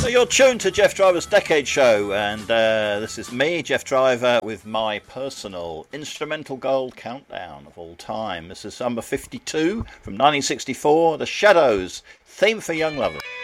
So you're tuned to Jeff Driver's Decade Show, and this is me, Jeff Driver, with my personal instrumental gold countdown of all time. This is number 52 from 1964, The Shadows, Theme for Young Lovers.